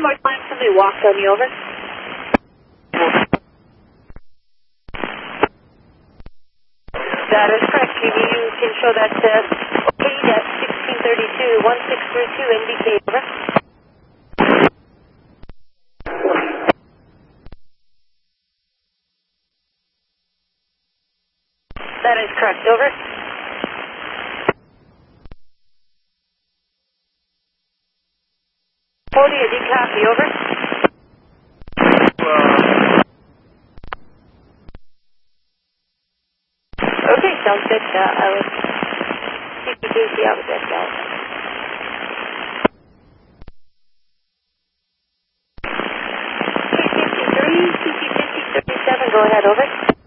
more time, somebody walked on you, over. That is correct. You can show that Kate at 1632, 1632 NBK, over. That is correct, over. Cody, I did copy, over. Okay, sounds good. I was CPKC out with that guy. CP5037, go ahead, over.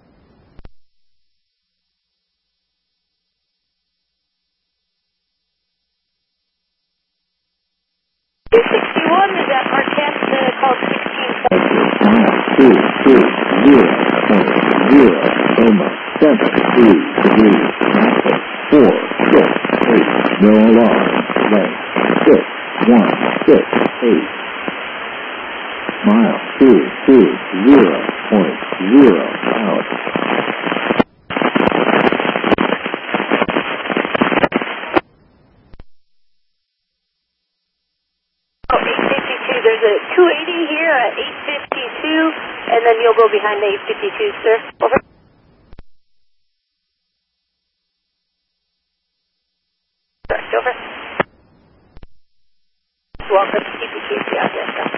A61, is that Marquette called 16. No alarm. Length 6168. Mile 220.0 out. Oh, 852. There's a 280 here at 852, and then you'll go behind the 852, sir. Over. Correct, over. Welcome to CPKC out there, sir.